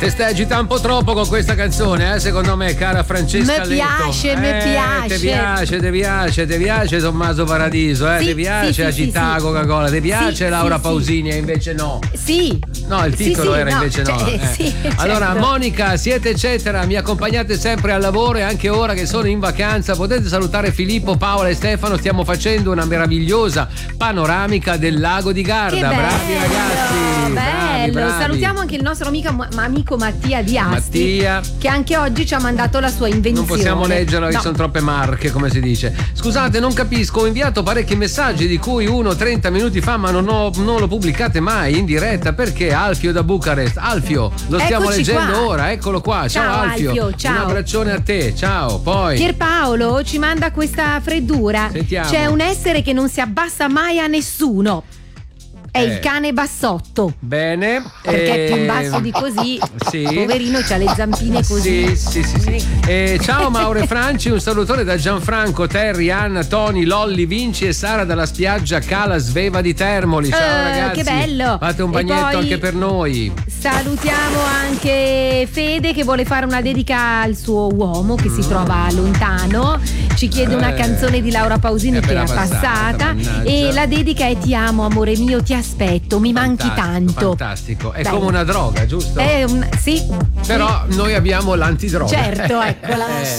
Ti stai agitando un po' troppo con questa canzone, secondo me, cara Francesca Leto. Ti piace Tommaso Paradiso, Sì, ti piace sì, agitare sì. Coca-Cola, ti piace Sì, Laura sì, Pausini e invece no. Sì. No, il titolo era invece no. Sì, Allora, certo. Monica, siete eccetera, mi accompagnate sempre al lavoro e anche ora che sono in vacanza potete salutare Filippo, Paola e Stefano. Stiamo facendo una meravigliosa panoramica del lago di Garda. Che bello, bravi ragazzi, bello. bravi. Salutiamo anche il nostro amico Mattia di Asti, Mattia, che anche oggi ci ha mandato la sua invenzione. non possiamo leggerla, No. sono troppe marche, come si dice. Scusate, non capisco, ho inviato parecchi messaggi di cui uno 30 minuti fa, ma non lo pubblicate mai in diretta. Perché? Alfio da Bucarest. Alfio, lo stiamo Eccoci leggendo qua. ora, eccolo qua. Ciao Alfio. ciao. Un abbraccione a te, ciao. Poi Pierpaolo ci manda questa freddura. Sentiamo. C'è un essere che non si abbassa mai a nessuno. È il cane bassotto. bene. Perché più in basso di così, sì. poverino, c'ha le zampine così. Sì. Ciao Mauro e Franci, un salutone da Gianfranco, Terry, Anna, Tony, Lolli, Vinci e Sara dalla spiaggia Cala Sveva di Termoli. Ciao ragazzi. Che bello. Fate un E bagnetto poi anche per noi. Salutiamo anche Fede che vuole fare una dedica al suo uomo che si trova lontano. Ci chiede una canzone di Laura Pausini che appena è passata. mannaggia. E la dedica è: ti amo amore mio, ti aspetto, mi manchi tanto. Fantastico, è Dai. come una droga, giusto? Sì. Però noi abbiamo l'antidroga. Certo, eccola.